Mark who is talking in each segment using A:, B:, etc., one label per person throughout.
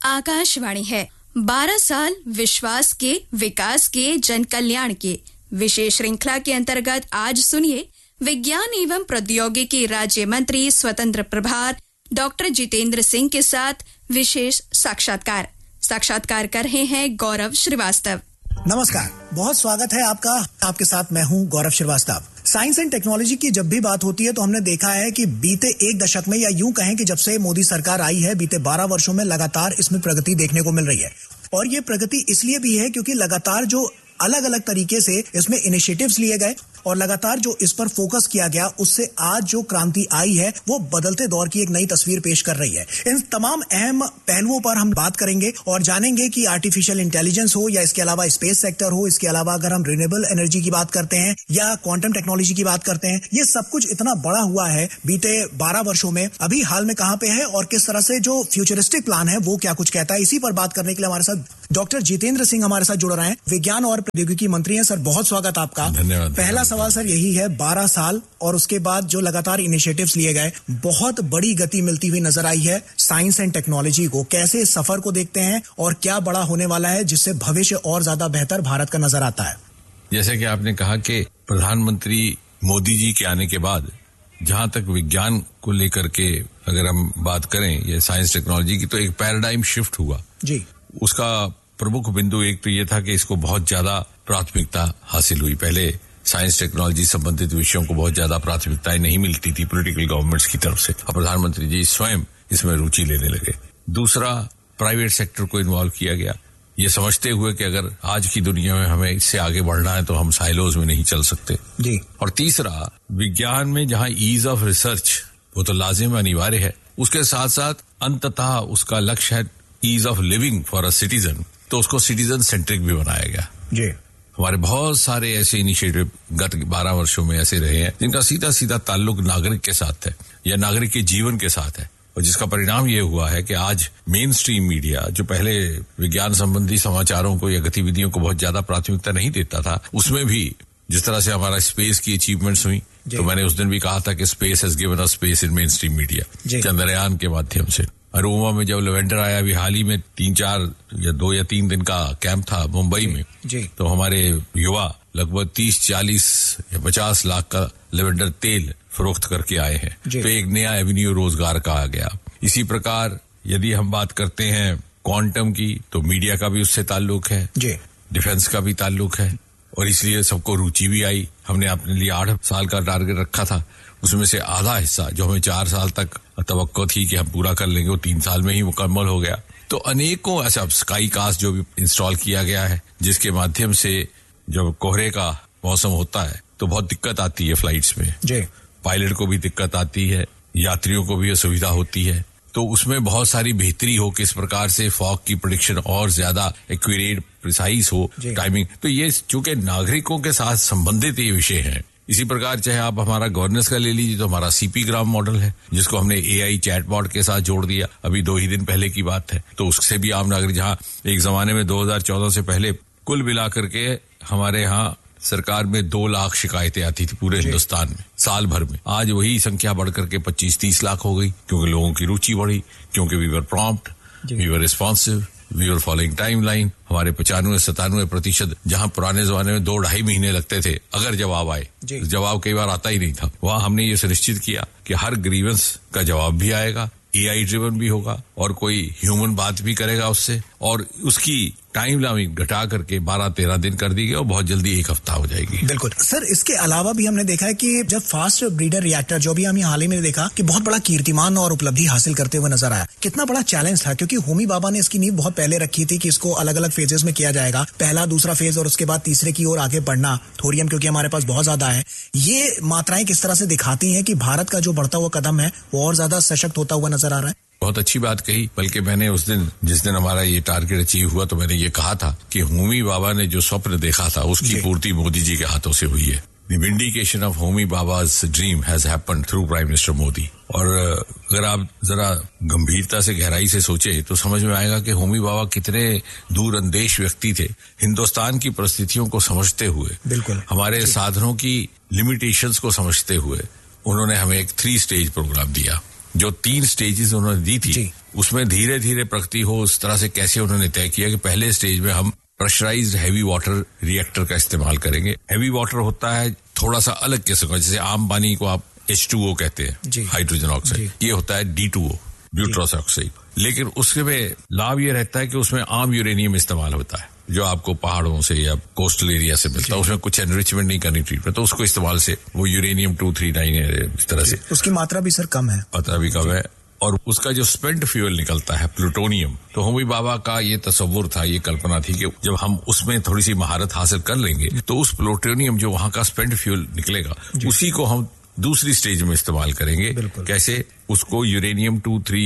A: आकाशवाणी है। 12 साल विश्वास के, विकास के, जन कल्याण के विशेष श्रृंखला के अंतर्गत आज सुनिए विज्ञान एवं प्रौद्योगिकी राज्य मंत्री स्वतंत्र प्रभार डॉक्टर जितेंद्र सिंह के साथ विशेष साक्षात्कार कर रहे हैं गौरव श्रीवास्तव।
B: नमस्कार, बहुत स्वागत है आपका। आपके साथ मैं हूं गौरव श्रीवास्तव। साइंस एंड टेक्नोलॉजी की जब भी बात होती है तो हमने देखा है कि बीते एक दशक में, या यूं कहें कि जब से मोदी सरकार आई है, बीते 12 वर्षों में लगातार इसमें प्रगति देखने को मिल रही है। और ये प्रगति इसलिए भी है क्योंकि लगातार जो अलग अलग तरीके से इसमें इनिशिएटिव्स लिए गए और लगातार जो इस पर फोकस किया गया, उससे आज जो क्रांति आई है वो बदलते दौर की एक नई तस्वीर पेश कर रही है। इन तमाम अहम पहलुओं पर हम बात करेंगे और जानेंगे कि आर्टिफिशियल इंटेलिजेंस हो या इसके अलावा स्पेस सेक्टर हो, इसके अलावा अगर हम रिन्यूएबल एनर्जी की बात करते हैं या क्वांटम टेक्नोलॉजी की बात करते हैं, ये सब कुछ इतना बड़ा हुआ है बीते 12 वर्षों में। अभी हाल में कहां पे है और किस तरह से जो फ्यूचरिस्टिक प्लान है वो क्या कुछ कहता है, इसी पर बात करने के लिए हमारे साथ डॉक्टर जितेंद्र सिंह हमारे साथ जुड़ रहे हैं। विज्ञान और प्रौद्योगिकी मंत्री हैं। सर, बहुत स्वागत आपका।
C: धन्यवाद।
B: पहला सवाल सर यही है, 12 साल और उसके बाद जो लगातार इनिशिएटिव्स लिए गए, बहुत बड़ी गति मिलती हुई नजर आई है साइंस एंड टेक्नोलॉजी को। कैसे इस सफर को देखते हैं और क्या बड़ा होने वाला है जिससे भविष्य और ज्यादा बेहतर भारत का नजर आता है?
C: जैसे कि आपने कहा कि प्रधानमंत्री मोदी जी के आने के बाद जहां तक विज्ञान को लेकर के अगर हम बात करें, ये साइंस टेक्नोलॉजी की, तो एक पैराडाइम शिफ्ट हुआ जी। उसका प्रमुख बिंदु एक तो ये था कि इसको बहुत ज्यादा प्राथमिकता हासिल हुई। पहले साइंस टेक्नोलॉजी संबंधित विषयों को बहुत ज्यादा प्राथमिकताएं नहीं मिलती थी पॉलिटिकल गवर्नमेंट्स की तरफ से, और प्रधानमंत्री जी स्वयं इसमें रुचि लेने लगे। दूसरा, प्राइवेट सेक्टर को इन्वॉल्व किया गया, ये समझते हुए कि अगर आज की दुनिया में हमें इससे आगे बढ़ना है तो हम साइलोज में नहीं चल सकते जी। और तीसरा, विज्ञान में जहां ईज ऑफ रिसर्च वो तो लाजिम अनिवार्य है, उसके साथ साथ अंततः उसका लक्ष्य है ease of living for a citizen, तो उसको सिटीजन सेंट्रिक भी बनाया गया जी। हमारे बहुत सारे ऐसे इनिशिएटिव गत 12 वर्षों में ऐसे रहे हैं जिनका सीधा सीधा ताल्लुक नागरिक के साथ है या नागरिक के जीवन के साथ है, और जिसका परिणाम ये हुआ है कि आज मेन स्ट्रीम मीडिया, जो पहले विज्ञान संबंधी समाचारों को या गतिविधियों को बहुत ज्यादा प्राथमिकता नहीं देता था, उसमें भी जिस तरह से हमारा स्पेस की अचीवमेंट्स हुई, तो मैंने उस दिन भी कहा था कि space has given us space in main stream media, Chandrayaan के माध्यम से। अरोमा में जब लेवेंडर आया, अभी हाल ही में 2 या 3 दिन का कैंप था मुंबई में जी। तो हमारे युवा लगभग 30-40 या 50 लाख का लेवेंडर तेल फरोख्त करके आए हैं, तो एक नया एवेन्यू रोजगार का आ गया। इसी प्रकार यदि हम बात करते हैं क्वांटम की, तो मीडिया का भी उससे ताल्लुक है जी, डिफेंस का भी ताल्लुक है, और इसलिए सबको रुचि भी आई। हमने अपने लिए 8 साल का टारगेट रखा था, उसमें से आधा हिस्सा जो हमें 4 साल तक तवक्को थी कि हम पूरा कर लेंगे, वो 3 साल में ही मुकम्मल हो गया। तो अनेकों ऐसा स्काई कास्ट जो भी इंस्टॉल किया गया है, जिसके माध्यम से जब कोहरे का मौसम होता है तो बहुत दिक्कत आती है फ्लाइट्स में जी। पायलट को भी दिक्कत आती है, यात्रियों को भी असुविधा होती है, तो उसमें बहुत सारी बेहतरी हो, किस प्रकार से फॉग की प्रेडिक्शन और ज्यादा एक्यूरेट, प्रिसाइज हो टाइमिंग। तो ये चूंकि नागरिकों के साथ संबंधित ये विषय है। इसी प्रकार चाहे आप हमारा गवर्नेंस का ले लीजिए, तो हमारा सीपी ग्राम मॉडल है, जिसको हमने एआई चैटबॉट के साथ जोड़ दिया, अभी 2 ही दिन पहले की बात है। तो उससे भी आम नागरिक, जहां एक जमाने में 2014 से पहले कुल मिलाकर के हमारे यहाँ सरकार में 2 लाख शिकायतें आती थी पूरे हिंदुस्तान में साल भर में, आज वही संख्या बढ़कर के 25-30 लाख हो गई, क्योंकि लोगों की रुचि बढ़ी, क्योंकि we were prompt, we were responsive, we were following timeline. हमारे 95-97% जहां पुराने जमाने में 2-2.5 महीने लगते थे अगर जवाब आए, जवाब कई बार आता ही नहीं था, वहां हमने ये सुनिश्चित किया कि हर ग्रीवेंस का जवाब भी आएगा, एआई ड्रिवन भी होगा, और कोई ह्यूमन बात भी करेगा उससे, और उसकी टाइम लाइन घटा करके 12-13 दिन कर दी गई और बहुत जल्दी 1 हफ्ता हो जाएगी।
B: बिल्कुल सर, इसके अलावा भी हमने देखा है कि जब फास्ट ब्रीडर रिएक्टर, जो भी हम हाल ही में देखा कि बहुत बड़ा कीर्तिमान और उपलब्धि हासिल करते हुए नजर आया, कितना बड़ा चैलेंज था, क्योंकि होमी बाबा ने इसकी नींव बहुत पहले रखी थी कि इसको अलग अलग फेजेस में किया जाएगा, पहला दूसरा फेज और उसके बाद तीसरे की ओर आगे बढ़ना, थोरियम क्योंकि हमारे पास बहुत ज्यादा है। ये मात्राएं किस तरह से दिखाती हैं कि भारत का जो बढ़ता हुआ कदम है वो और ज्यादा सशक्त होता हुआ नजर आ रहा है?
C: बहुत अच्छी बात कही, बल्कि मैंने उस दिन, जिस दिन हमारा ये टारगेट अचीव हुआ, तो मैंने ये कहा था कि होमी बाबा ने जो स्वप्न देखा था उसकी पूर्ति मोदी जी के हाथों से हुई है। The vindication of Homi बाबा's dream has happened through Prime Minister Modi. और अगर आप जरा गंभीरता से, गहराई से सोचे तो समझ में आएगा कि होमी बाबा कितने दूरअंदेश व्यक्ति थे, हिंदुस्तान की परिस्थितियों को समझते हुए, बिल्कुल हमारे साधनों की लिमिटेशंस को समझते हुए, उन्होंने हमें एक 3 स्टेज प्रोग्राम दिया, जो 3 स्टेजेस उन्होंने दी थी, उसमें धीरे धीरे प्रगति हो उस तरह से कैसे उन्होंने तय किया कि पहले स्टेज में हम प्रेशराइज्ड हैवी वाटर रिएक्टर का इस्तेमाल करेंगे। हैवी वाटर होता है थोड़ा सा अलग किस्म का, जैसे आम पानी को आप H2O कहते हैं, हाइड्रोजन ऑक्साइड, ये होता है D2O, ब्यूट्रॉस ऑक्साइड। लेकिन उसके में लाभ ये रहता है कि उसमें आम यूरेनियम इस्तेमाल होता है जो आपको पहाड़ों से या कोस्टल एरिया से मिलता है, उसमें कुछ एनरिचमेंट नहीं करनी ट्रीटमेंट, तो उसको इस्तेमाल से वो यूरेनियम 239 है, इस तरह से
B: उसकी मात्रा भी सर कम है,
C: मात्रा भी कम है। और उसका जो स्पेंट फ्यूल निकलता है प्लूटोनियम, तो होमी बाबा का ये तस्वुर था, ये कल्पना थी कि जब हम उसमें थोड़ी सी महारत हासिल कर लेंगे तो उस प्लूटोनियम जो वहां का स्पेंट फ्यूल निकलेगा उसी को हम दूसरी स्टेज में इस्तेमाल करेंगे। कैसे? उसको यूरेनियम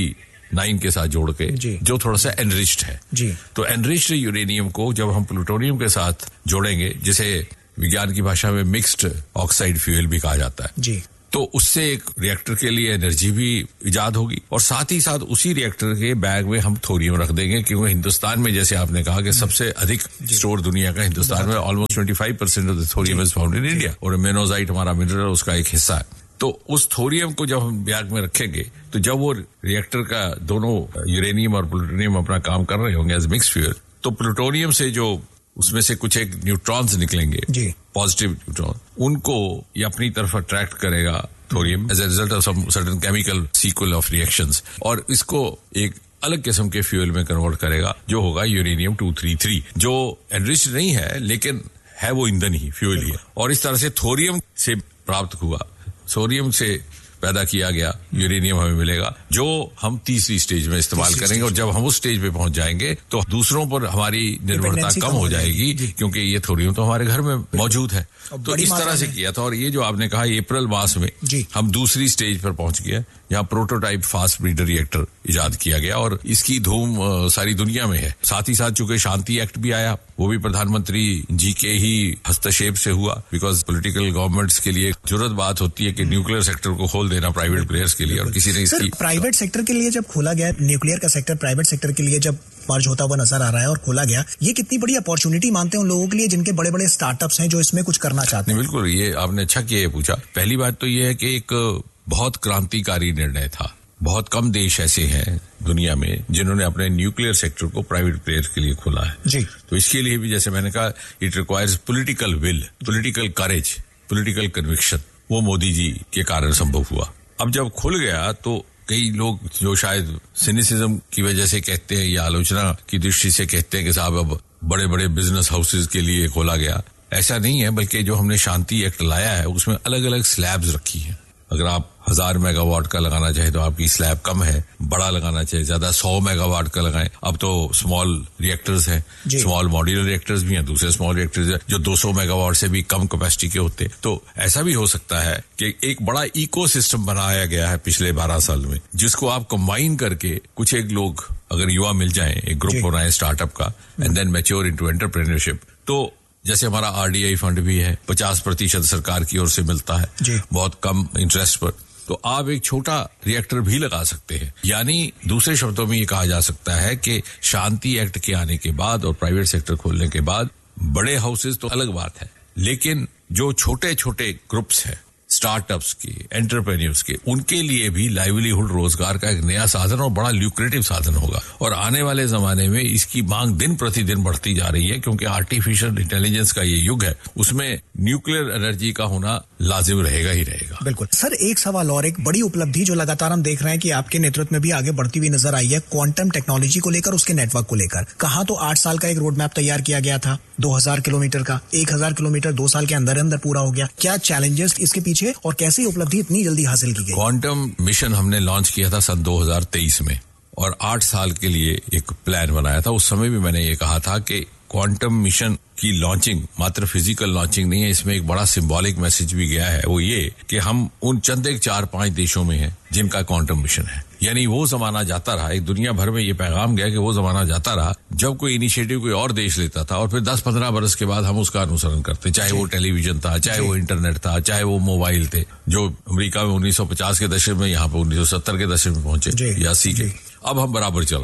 C: 239 के साथ जोड़ के, जो थोड़ा सा एनरिच्ड है। तो एनरिच्ड यूरेनियम को जब हम प्लूटोनियम के साथ जोड़ेंगे, जिसे विज्ञान की भाषा में मिक्स्ड ऑक्साइड फ्यूल भी कहा जाता है, तो उससे एक रिएक्टर के लिए एनर्जी भी इजाद होगी और साथ ही साथ उसी रिएक्टर के बैग में हम थोरियम रख देंगे, क्योंकि हिंदुस्तान में जैसे आपने कहा कि सबसे अधिक स्टोर दुनिया का हिंदुस्तान में, almost 25% of the thorium is found in India, और मेनोजाइट हमारा मिनरल उसका एक हिस्सा है। तो उस थोरियम को जब हम बैग में रखेंगे तो जब वो रिएक्टर का दोनों यूरेनियम और प्लूटोनियम अपना काम कर रहे होंगे एज मिक्स फ्यूल, तो प्लूटोनियम से जो उसमें से कुछ एक न्यूट्रॉन्स निकलेंगे, पॉजिटिव न्यूट्रॉन, उनको ये अपनी तरफ अट्रैक्ट करेगा thorium as a result of some certain chemical sequel of reactions, और इसको एक अलग किस्म के फ्यूल में कन्वर्ट करेगा जो होगा यूरेनियम 233, जो एनरिच्ड नहीं है लेकिन है वो ईंधन ही, फ्यूल ही है। और इस तरह से थोरियम से प्राप्त हुआ, थोरियम से पैदा किया गया यूरेनियम हमें मिलेगा, जो हम तीसरी स्टेज में इस्तेमाल करेंगे। और जब हम उस स्टेज पे पहुंच जाएंगे तो दूसरों पर हमारी निर्भरता कम हो जाएगी, क्योंकि ये थोरियम तो हमारे घर में मौजूद है। तो इस तरह से किया था। और ये जो आपने कहा अप्रैल मास में हम दूसरी स्टेज पर पहुंच गए, यहाँ प्रोटोटाइप फास्ट ब्रीडर रिएक्टर इजाद किया गया और इसकी धूम सारी दुनिया में है। साथ ही साथ चूंकि शांति एक्ट भी आया, वो भी प्रधानमंत्री जी के ही हस्तक्षेप से हुआ, बिकॉज पॉलिटिकल गवर्नमेंट्स के लिए जरूरत बात होती है कि न्यूक्लियर सेक्टर को खोल देना प्राइवेट प्लेयर्स के लिए, और किसी ने इसकी
B: प्राइवेट सेक्टर के लिए जब खोला गया, न्यूक्लियर का सेक्टर प्राइवेट सेक्टर के लिए जब मर्ज होता हुआ नजर आ रहा है और खोला गया, ये कितनी बड़ी अपॉर्चुनिटी मानते हैं उन लोगों के लिए जिनके बड़े बड़े स्टार्टअप्स हैं जो इसमें कुछ करना चाहते हैं?
C: बिल्कुल, ये आपने अच्छा किया पूछा। पहली बात तो ये है कि एक बहुत क्रांतिकारी निर्णय था। बहुत कम देश ऐसे हैं दुनिया में जिन्होंने अपने न्यूक्लियर सेक्टर को प्राइवेट प्लेयर के लिए खोला है। तो इसके लिए भी, जैसे मैंने कहा, it requires political will, political courage, political conviction. वो मोदी जी के कारण संभव हुआ। अब जब खुल गया तो कई लोग जो शायद सिनिसिज्म की वजह से कहते हैं या आलोचना की दृष्टि से कहते हैं कि साहब अब बड़े बड़े बिजनेस हाउसेज के लिए खोला गया, ऐसा नहीं है। बल्कि जो हमने शांति एक्ट लाया है उसमें अलग अलग स्लैब्स रखी हैं। अगर आप 1000 मेगावाट का लगाना चाहे तो आपकी स्लैब कम है, बड़ा लगाना चाहे ज्यादा 100 मेगावाट का लगाएं। अब तो स्मॉल रिएक्टर्स हैं, स्मॉल मॉड्यूलर रिएक्टर्स भी हैं, दूसरे स्मॉल रिएक्टर्स हैं जो 200 मेगावाट से भी कम कैपेसिटी के होते हैं। तो ऐसा भी हो सकता है कि एक बड़ा इकोसिस्टम बनाया गया है पिछले 12 साल में, जिसको आप कंबाइन करके कुछ एक लोग अगर युवा मिल जाएं, एक ग्रुप बनाए स्टार्टअप का, and then mature into entrepreneurship. तो जैसे हमारा RDI फंड भी है, 50% सरकार की ओर से मिलता है, बहुत कम इंटरेस्ट पर। तो आप एक छोटा रिएक्टर भी लगा सकते हैं। यानी दूसरे शब्दों में ये कहा जा सकता है कि शांति एक्ट के आने के बाद और प्राइवेट सेक्टर खोलने के बाद बड़े हाउसेज तो अलग बात है, लेकिन जो छोटे छोटे ग्रुप्स हैं स्टार्टअप्स के, एंटरप्रेन्योर्स के, उनके लिए भी लाइवलीहुड, रोजगार का एक नया साधन और बड़ा ल्यूक्रेटिव साधन होगा। और आने वाले जमाने में इसकी मांग दिन प्रतिदिन बढ़ती जा रही है, क्योंकि आर्टिफिशियल इंटेलिजेंस का ये युग है, उसमें न्यूक्लियर एनर्जी का होना लाजिम रहेगा ही रहेगा।
B: बिल्कुल सर, एक सवाल और, एक बड़ी उपलब्धि जो लगातार हम देख रहे हैं कि आपके नेतृत्व में भी आगे बढ़ती हुई नजर आई है, क्वांटम टेक्नोलॉजी को लेकर, उसके नेटवर्क को लेकर। कहा तो 8 साल का एक रोड मैप तैयार किया गया था, 2000 किलोमीटर का, 1000 किलोमीटर 2 साल के अंदर अंदर पूरा हो गया। क्या चैलेंजेस इसके पीछे और कैसे उपलब्धि इतनी जल्दी हासिल की गई?
C: क्वांटम मिशन हमने लॉन्च किया था सन 2023 में और 8 साल के लिए एक प्लान बनाया था। उस समय भी मैंने ये कहा था कि क्वांटम मिशन की लॉन्चिंग मात्र फिजिकल लॉन्चिंग नहीं है, इसमें एक बड़ा सिंबॉलिक मैसेज भी गया है। वो ये कि हम उन चंद एक 4-5 देशों में हैं जिनका क्वांटम मिशन है। यानी वो जमाना जाता रहा, एक दुनिया भर में ये पैगाम गया कि वो जमाना जाता रहा जब कोई इनिशिएटिव कोई और देश लेता था और फिर 10-15 बरस के बाद हम उसका अनुसरण करते, चाहे वो टेलीविजन था, चाहे वो इंटरनेट था, चाहे वो मोबाइल थे, जो अमेरिका में 1950 के दशक में, यहाँ पे 1970 के दशक में पहुंचे या 80 के। अब हम बराबर चल रहे हैं।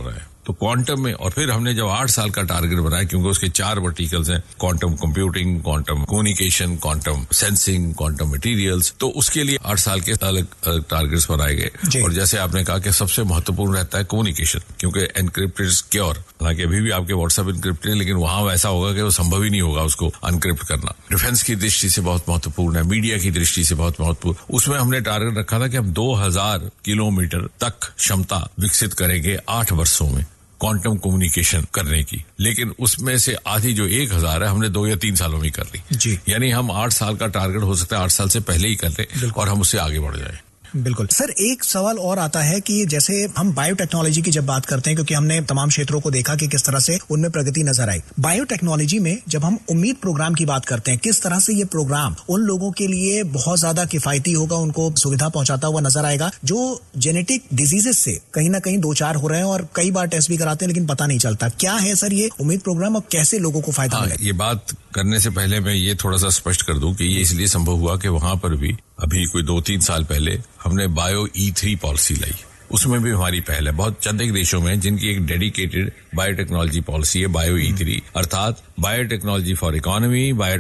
C: तो क्वांटम में, और फिर हमने जब 8 साल का टारगेट बनाया, क्योंकि उसके 4 वर्टिकल्स हैं, quantum computing, quantum communication, quantum sensing, quantum materials, तो उसके लिए 8 साल के अलग अलग टारगेट्स बनाए गए। और जैसे आपने कहा कि सबसे महत्वपूर्ण रहता है कम्युनिकेशन, क्योंकि एनक्रिप्टेड इज सिक्योर। हालांकि अभी भी आपके व्हाट्सएप एनक्रिप्टेड है, लेकिन वहां वैसा होगा कि वो संभव ही नहीं होगा उसको अनक्रिप्ट करना। डिफेंस की दृष्टि से बहुत महत्वपूर्ण है, मीडिया की दृष्टि से बहुत महत्वपूर्ण। उसमें हमने टारगेट रखा था कि हम 2000 किलोमीटर तक क्षमता विकसित करेंगे 8 वर्षों में क्वांटम कम्युनिकेशन करने की, लेकिन उसमें से आधी जो 1000 है हमने 2 या 3 सालों में कर ली। यानी हम 8 साल का टारगेट हो सकता है 8 साल से पहले ही कर लें और हम उससे आगे बढ़ जाए।
B: बिल्कुल सर, एक सवाल और आता है कि जैसे हम बायोटेक्नोलॉजी की जब बात करते हैं, क्योंकि हमने तमाम क्षेत्रों को देखा कि किस तरह से उनमें प्रगति नजर आई, बायोटेक्नोलॉजी में जब हम उम्मीद प्रोग्राम की बात करते हैं, किस तरह से ये प्रोग्राम उन लोगों के लिए बहुत ज्यादा किफायती होगा, उनको सुविधा पहुंचाता हुआ नजर आएगा जो जेनेटिक डिजीजेस से कहीं ना कहीं 2-4 हो रहे हैं और कई बार टेस्ट भी कराते हैं लेकिन पता नहीं चलता। क्या है सर ये उम्मीद प्रोग्राम और कैसे लोगों को फायदा मिलेगा?
C: ये बात करने से पहले मैं ये थोड़ा सा स्पष्ट कर दूं कि ये इसलिए संभव हुआ कि वहां पर भी अभी कोई 2-3 साल पहले हमने बायो E3 पॉलिसी लाई, उसमें भी हमारी पहल है। बहुत चंद एक देशों में जिनकी एक डेडिकेटेड बायोटेक्नोलॉजी पॉलिसी है, बायो E3, अर्थात बायोटेक्नोलॉजी फॉर इकोनॉमी,